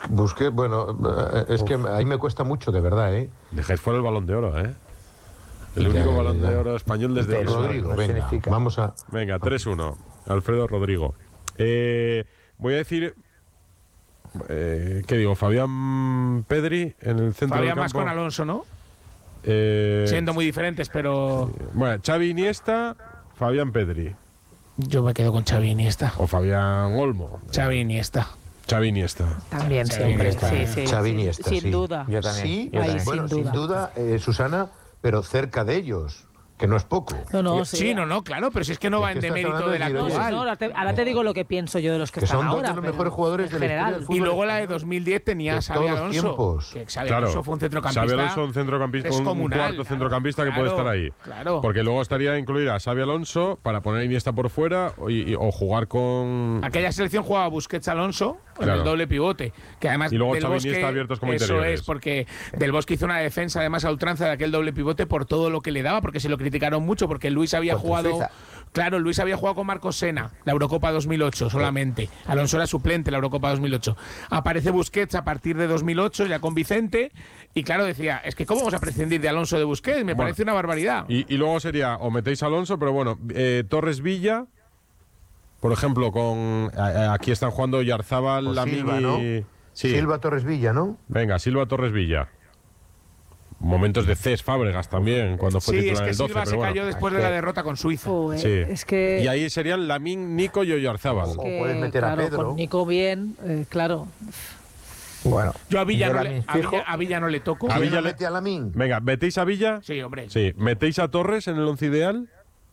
Busquets, bueno, es que ahí me cuesta mucho, de verdad, ¿eh? Dejáis fuera el Balón de Oro, ¿eh? El único Balón de Oro español desde... Rodrigo, venga, vamos a... Venga, 3-1. Alfredo Rodrigo. Voy a decir... ¿qué digo? Fabián Pedri en el centro del campo. Fabián más con Alonso, ¿no? Eh, Siendo muy diferentes, pero... Bueno, Xavi Iniesta, Fabián Pedri. Yo me quedo con Xavi Iniesta. O Fabián Olmo. Xavi Iniesta. Xavi Iniesta. También, Xavi siempre. Iniesta. Xavi Iniesta, sin sí. duda. Yo también. Sí, yo también. bueno, sin sin duda, Susana, pero cerca de ellos, que no es poco. No, Sí, no, claro, pero si es que no va en Es que estás demérito hablando del de No, Giroud. actual. no, ahora te digo lo que pienso yo de los que Que están son dos ahora. de los pero mejores jugadores en de la historia general. del fútbol. Y luego la de 2010 tenía a De Xavi todos los Alonso. tiempos. Que Xavi Claro. Alonso fue un centrocampista. Xavi Alonso, un centrocampista, un descomunal, cuarto centrocampista que puede claro, estar ahí. Claro. Porque luego estaría incluir a Xavi Alonso para poner a Iniesta por fuera o jugar con... Aquella selección jugaba Busquets Alonso en Claro. el doble pivote. Que además Y luego Del Xavi Bosque, Iniesta abiertos como eso interiores. es, porque Del Bosque hizo una defensa además a ultranza de aquel doble pivote por todo lo que le daba, porque se lo criticaron mucho, porque Luis había Contra jugado... Suiza. Claro, Luis había jugado con Marcos Sena, la Eurocopa 2008 solamente. Alonso era suplente en la Eurocopa 2008. Aparece Busquets a partir de 2008, ya con Vicente, y claro, decía, es que ¿cómo vamos a prescindir de Alonso de Busquets? Me parece una barbaridad. Y luego sería, o metéis a Alonso, pero bueno, Torres Villa, por ejemplo, con... aquí están jugando Yarzábal, O Lamine Silva, ¿no? y... Sí. Silva Torres Villa, ¿no? Venga, Silva Torres Villa. Momentos de Cés Fábregas también, cuando fue Sí, titular es en que el 12. Silva pero se bueno. cayó después de la derrota con Suiza. Joder, Sí. es que... Y ahí serían Lamine, Nico y Oyarzábal. O puedes meter a claro, Pedro. con Nico bien, claro. Bueno, Yo a Villa, yo no Lamine le, fijo. a Villa no le toco. A ¿Quién Villa no le- mete a Lamine? Venga, ¿metéis a Villa? Sí, hombre. Sí. ¿Metéis a Torres en el once ideal?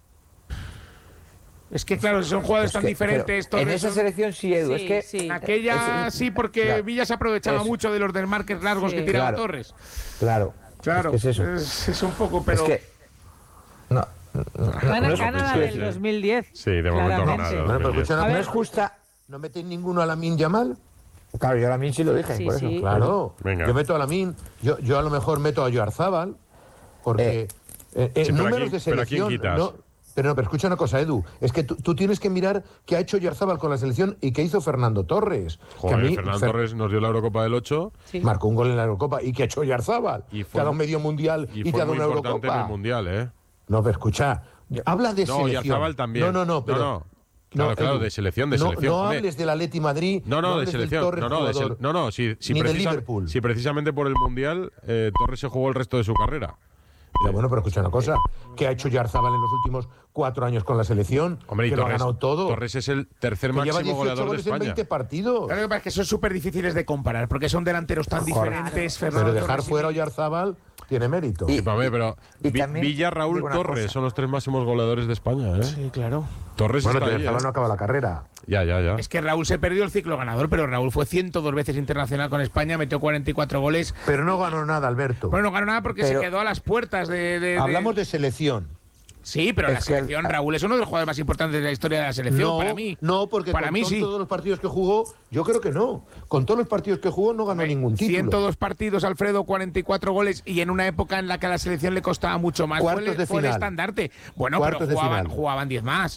Es que claro, son jugadores Es tan que, diferentes. pero en Torres, esa selección sí, Edu, Sí, es que... sí. aquella sí, porque claro. Villa se aprovechaba Eso. mucho de los desmarques largos Sí. que tiraba Claro. Torres. Claro, Claro, es que es eso. es un poco, pero... Es que... No, Gana, es- gana la sí, del sí. 2010. Sí, de momento claramente. ganado. Bueno, pero escucha una A no ver, es justa... ¿No metéis ninguno a Lamine Yamal? Claro, yo a Lamine sí lo dije, Sí, por eso. sí. Claro. Venga. Yo meto a Lamine. Yo a lo mejor meto a Oyarzábal, porque Sí, pero números ¿a quién- de pero a quién selección... quitas? No, pero escucha una cosa, Edu. Es que tú tienes que mirar qué ha hecho Oyarzábal con la selección y qué hizo Fernando Torres. Joder, que a mí, Fernando Torres nos dio la Eurocopa del 8 sí. marcó un gol en la Eurocopa. ¿Y qué ha hecho Oyarzábal? Y Te fue- ha dado un medio mundial y, te fue ha dado muy una importante en el Eurocopa. Mundial, ¿eh? No, pero escucha. Habla de No, selección. Oyarzábal también. No, pero... Claro, Edu, de selección, de no, selección. No Hombre. hables del Atleti Madrid. No, de hables del selección. Torres jugador, Si ni del Liverpool. si precisamente por el Mundial Torres se jugó el resto de su carrera. Ya, bueno, pero escucha una cosa. ¿Qué ha hecho Oyarzábal en los últimos 4 años con la selección? Hombre, y que Torres, lo ha ganado todo. Torres es el tercer que lleva máximo 18 goleador de goles en España. 20 partidos. Claro, lo que pasa es que son súper difíciles de comparar, porque son delanteros tan diferentes. Fernando Pero dejar Torres y- fuera a Oyarzábal tiene mérito. Y- Sí, pero y también Villa, Raúl, digo una Torres cosa. son los tres máximos goleadores de España, ¿eh? Sí, claro. Torres Bueno, está ahí, Oyarzábal ¿eh? no acaba la carrera. Ya. Es que Raúl se perdió el ciclo ganador, pero Raúl fue 102 veces internacional con España, metió 44 goles. Pero no ganó nada, Alberto. Bueno, no ganó nada porque Pero- se quedó a las puertas de... Hablamos de selección. Sí, pero Es la que selección, Raúl es uno de los jugadores más importantes de la historia de la selección, No, para mí. no, porque para con mí sí. todos los partidos que jugó, yo creo que no. Con todos los partidos que jugó no ganó ningún título. 102 partidos, Alfredo, 44 goles, y en una época en la que a la selección le costaba mucho más. Cuartos de Fue el final. estandarte. Bueno, Cuartos de pero final. jugaban 10 más.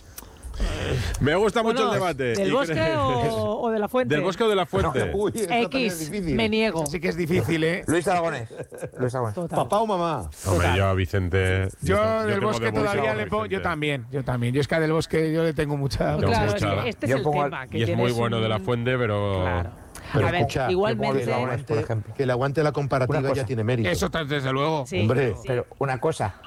Me gusta mucho el Bueno, debate. ¿Del Y Bosque creo- o de la Fuente? ¿Del Bosque o de la Fuente? Uy, esto también es X, difícil. me niego. Así que es difícil, ¿eh? Luis Aragonés. Luis Aragonés. Total. ¿Papá o mamá? Hombre, yo a Vicente... Yo del tengo Bosque de bolsa todavía a le pongo. Yo Vicente. también. Yo es que a del Bosque yo le tengo mucha. Tengo Claro, mucha- es que este es Yo el pongo al- tema. Que Y es muy tienes bueno de la un- Fuente, pero... Claro. Pero A ver, escucha, igualmente. Luis Aragonés, por ejemplo. Que le aguante la comparativa Una cosa. ya tiene mérito. Eso desde luego. Sí, Hombre, sí. Pero una cosa,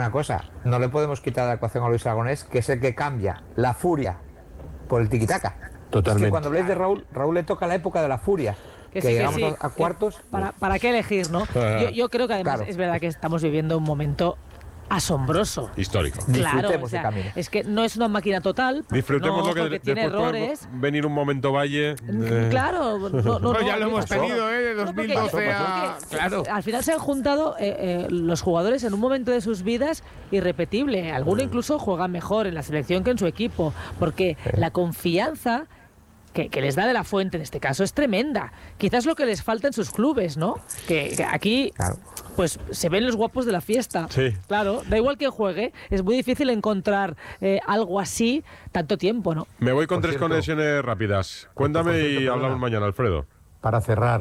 no le podemos quitar la ecuación a Luis Aragonés, que es el que cambia la furia por el tiquitaca. Totalmente. Es que cuando habléis de Raúl le toca la época de la furia. Que sí, llegamos sí. a cuartos. ¿Para qué elegir, no? Yo creo que además Claro. es verdad que estamos viviendo un momento asombroso. Histórico. Claro, Disfrutemos o sea, de camino. es que no es una máquina total. Disfrutemos no, lo que porque tiene después errores. puede venir un momento Valle. Claro, no, Ya lo hemos pasó. tenido, de No, porque- 2012 a. porque Claro. Al final se han juntado los jugadores en un momento de sus vidas irrepetible. Alguno incluso juega mejor en la selección que en su equipo, porque la confianza que les da de la Fuente en este caso es tremenda. Quizás lo que les falta en sus clubes, ¿no? Que aquí Claro. pues se ven los guapos de la fiesta. Sí. Claro, da igual que juegue, es muy difícil encontrar algo así tanto tiempo, ¿no? Me voy con Por tres cierto. conexiones rápidas. Cuéntame Por cierto, y perdona. hablamos mañana, Alfredo. Para cerrar.